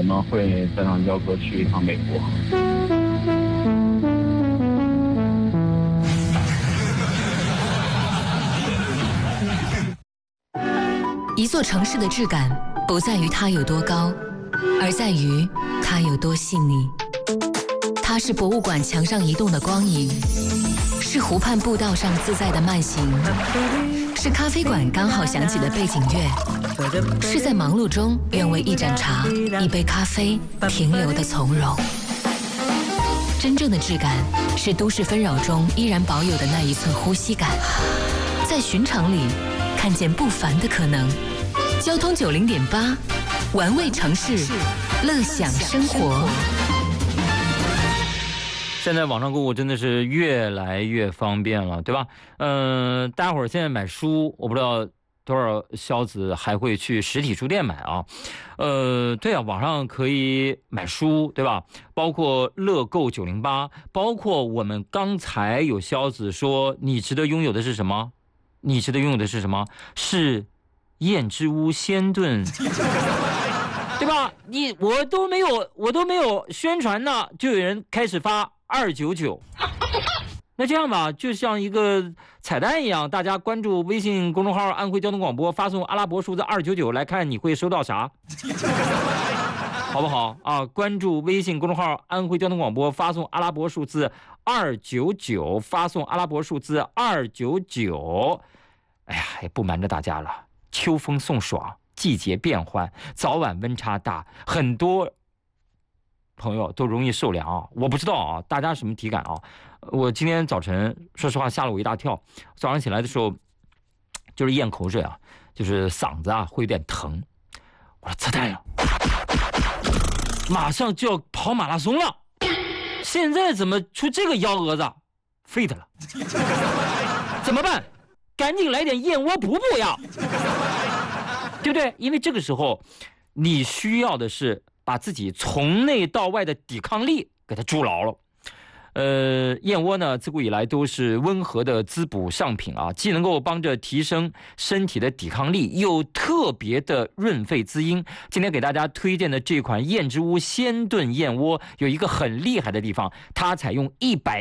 我们会带上幺哥去一趟美国。 一座城市的质感不在于它有多高，而在于它有多细腻。它是博物馆墙上移动的光影，是湖畔步道上自在的慢行，是咖啡馆刚好响起的背景乐，是在忙碌中愿为一盏茶、一杯咖啡停留的从容。真正的质感是都市纷扰中依然保有的那一寸呼吸感，在寻常里看见不凡的可能。交通90.8，玩味城市，乐享生活。 现在网上购物真的是越来越方便了，对吧？待会儿现在买书，我不知道多少小子还会去实体书店买啊。对啊，网上可以买书，对吧？包括乐购908，包括我们刚才有小子说你值得拥有的是什么？你值得拥有的是什么？是燕之屋鲜炖，对吧？我都没有宣传呢，就有人开始发299。那这样吧，就像一个彩蛋一样，大家关注微信公众号安徽交通广播，发送阿拉伯数字299来看你会收到啥，好不好啊？关注微信公众号安徽交通广播，发送阿拉伯数字299，发送阿拉伯数字299。哎呀，也不瞒着大家了，秋风送爽，季节变换，早晚温差大，很多朋友都容易受凉啊。我不知道啊，大家什么体感啊？我今天早晨说实话吓了我一大跳，早上起来的时候就是咽口水啊，就是嗓子啊会有点疼。我说扯淡了，马上就要跑马拉松了，现在怎么出这个幺蛾子，fit了，怎么办？赶紧来点燕窝补补呀，对不对？因为这个时候你需要的是把自己从内到外的抵抗力给它筑牢了。燕窝呢，自古以来都是温和的滋补上品啊，既能够帮着提升身体的抵抗力，又特别的润肺滋阴。今天给大家推荐的这款燕之屋鲜炖燕窝，有一个很厉害的地方，它采用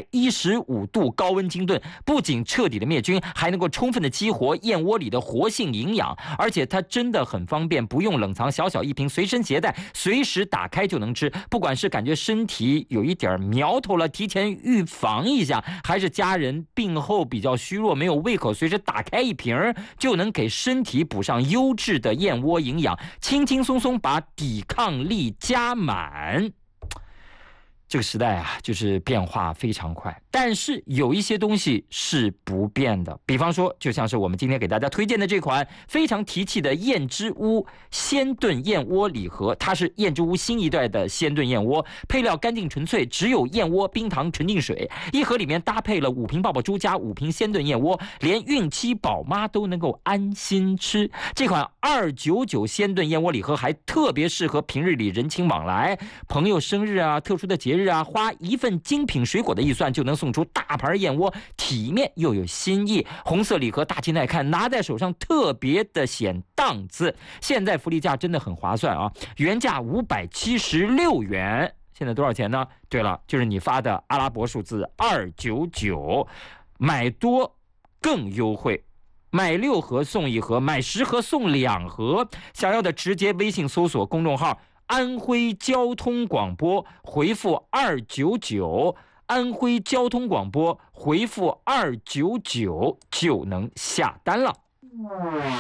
115度高温精炖，不仅彻底的灭菌，还能够充分的激活燕窝里的活性营养，而且它真的很方便，不用冷藏，小小一瓶，随身携带，随时打开就能吃。不管是感觉身体有一点苗头了，提前预防一下，还是家人病后比较虚弱没有胃口，随时打开一瓶就能给身体补上优质的燕窝营养，轻轻松松把抵抗力加满。这个时代啊，就是变化非常快，但是有一些东西是不变的，比方说就像是我们今天给大家推荐的这款非常提气的燕之屋鲜炖燕窝礼盒，它是燕之屋新一代的鲜炖燕窝，配料干净纯粹，只有燕窝、冰糖、纯净水，一盒里面搭配了5瓶爆爆珠加5瓶鲜炖燕窝，连孕期宝妈都能够安心吃。这款299鲜炖燕窝礼盒还特别适合平日里人情往来，朋友生日啊、特殊的节日啊，花一份精品水果的预算就能送出大盘燕窝，体面又有新意。红色礼盒大气耐看，拿在手上特别的显档次。现在福利价真的很划算啊，原价576元，现在多少钱呢？对了，就是你发的阿拉伯数字299，买多更优惠。买6盒送1盒，买10盒送2盒。想要的直接微信搜索公众号安徽交通广播，回复299，安徽交通广播回复299就能下单了。